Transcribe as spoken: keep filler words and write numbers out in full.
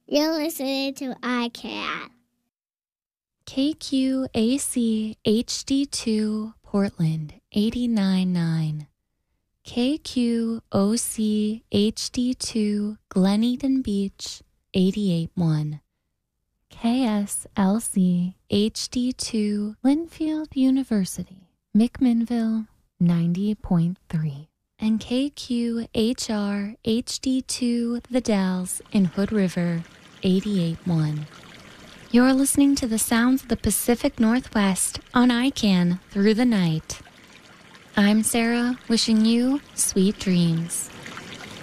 You're listening to I C A N. K Q A C H D two Portland eighty-nine point nine. K Q O C H D two Glen Eden Beach eighty-eight point one. K S L C H D two Linfield University McMinnville ninety point three. And K Q H R H D two The Dalles in Hood River eighty-eight point one. You're listening to the sounds of the Pacific Northwest on I C A N Through the Night. I'm Sarah, wishing you sweet dreams.